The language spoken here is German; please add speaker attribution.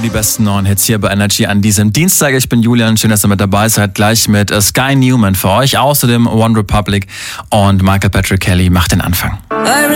Speaker 1: die besten neuen Hits hier bei Energy an diesem Dienstag. Ich bin Julian, schön, dass ihr mit dabei seid. Gleich mit Sky Newman für euch. Außerdem One Republic und Michael Patrick Kelly macht den Anfang.